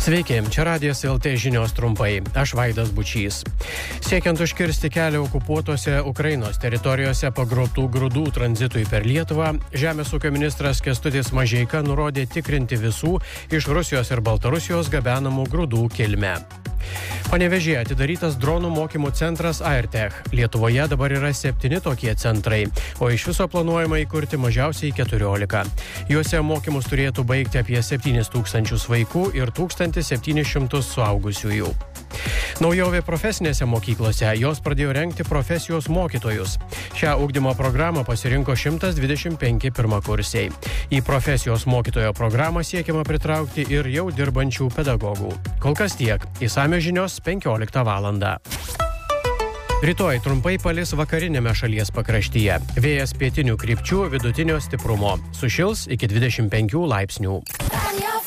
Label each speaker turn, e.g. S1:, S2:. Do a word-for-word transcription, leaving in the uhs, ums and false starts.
S1: Sveiki, čia Radijas L T žinios trumpai. Aš Vaidas Bučys. Siekiant užkirsti kelią okupuotose Ukrainos teritorijose pagrobtų grūdų tranzitui per Lietuvą, Žemės ūkio ministras Kęstutis Mažeika nurodė tikrinti visų iš Rusijos ir Baltarusijos gabenamų grūdų kilmę. Panevėžyje atidarytas dronų mokymų centras Airtech. Lietuvoje dabar yra septyni tokie centrai, o iš viso planuojama įkurti mažiausiai keturiolika. Juose mokymus turėtų baigti apie septynis tūkstančius vaikų ir tūkstantį septynis šimtus suaugusiųjų. Naujovė profesinėse mokyklose, jos pradėjo rengti profesijos mokytojus. Šią ugdymo programą pasirinko šimtas dvidešimt penki pirmakursiai. Į profesijos mokytojo programą siekiama pritraukti ir jau dirbančių pedagogų. Kol kas tiek. Išsamios žinios penkioliktą valandą. Rytoj trumpai palis vakarinėme šalies pakraštyje. Vėjas pietinių krypčių vidutinio stiprumo. Sušils iki dvidešimt penkių laipsnių.